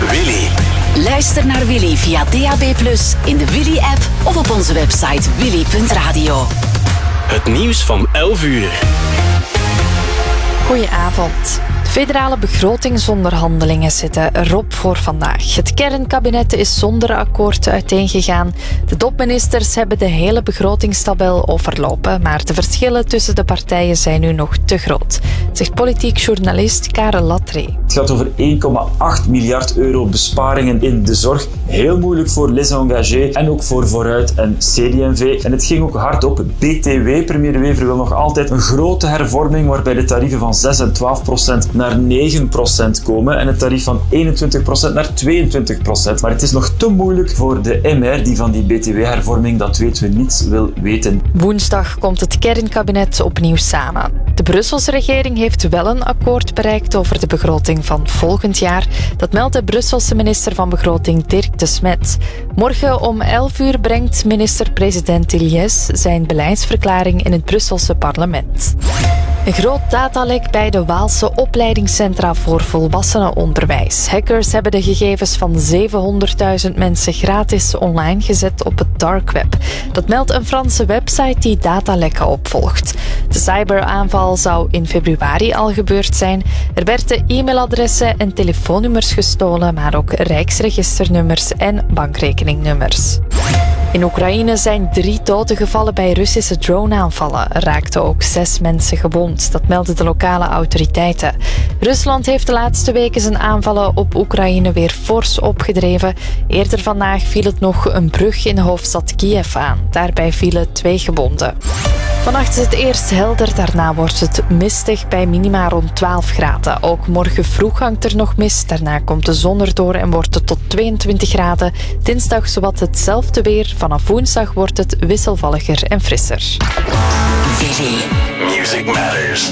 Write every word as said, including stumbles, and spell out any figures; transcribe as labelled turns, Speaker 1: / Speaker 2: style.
Speaker 1: Willy.
Speaker 2: Luister naar Willy via D A B plus, in de Willy-app of op onze website willy punt radio.
Speaker 1: Het nieuws van elf uur.
Speaker 3: Goedenavond. De federale begrotingsonderhandelingen zitten erop voor vandaag. Het kernkabinet is zonder akkoord uiteengegaan. De topministers hebben de hele begrotingstabel overlopen, maar de verschillen tussen de partijen zijn nu nog te groot, zegt politiek journalist Karel Latree.
Speaker 4: Het gaat over één komma acht miljard euro besparingen in de zorg. Heel moeilijk voor Les Engagés en ook voor Vooruit en C D en V. En het ging ook hard op. B T W, premier De Wever, wil nog altijd een grote hervorming waarbij de tarieven van zes en twaalf procent naar negen procent komen en het tarief van eenentwintig procent naar tweeëntwintig procent. Maar het is nog te moeilijk voor de M R die van die B T W-hervorming, dat weten we, niets wil weten.
Speaker 3: Woensdag komt het kernkabinet opnieuw samen. De Brusselse regering heeft wel een akkoord bereikt over de begroting van volgend jaar. Dat meldt de Brusselse minister van Begroting Dirk de Smet. Morgen om elf uur brengt minister-president Tilliès zijn beleidsverklaring in het Brusselse parlement. Een groot datalek bij de Waalse opleidingscentra voor volwassenenonderwijs. Hackers hebben de gegevens van zevenhonderdduizend mensen gratis online gezet op het dark web. Dat meldt een Franse website die datalekken opvolgt. De cyberaanval zou in februari al gebeurd zijn. Er werden e-mailadressen en telefoonnummers gestolen, maar ook rijksregisternummers en bankrekeningnummers. In Oekraïne zijn drie doden gevallen bij Russische droneaanvallen. Er raakten ook zes mensen gewond. Dat melden de lokale autoriteiten. Rusland heeft de laatste weken zijn aanvallen op Oekraïne weer fors opgedreven. Eerder vandaag viel het nog een brug in de hoofdstad Kiev aan. Daarbij vielen twee gewonden. Vannacht is het eerst helder, daarna wordt het mistig bij minima rond twaalf graden. Ook morgen vroeg hangt er nog mist, daarna komt de zon erdoor en wordt het tot tweeëntwintig graden. Dinsdag zowat hetzelfde weer, vanaf woensdag wordt het wisselvalliger en frisser.
Speaker 1: Music Matters.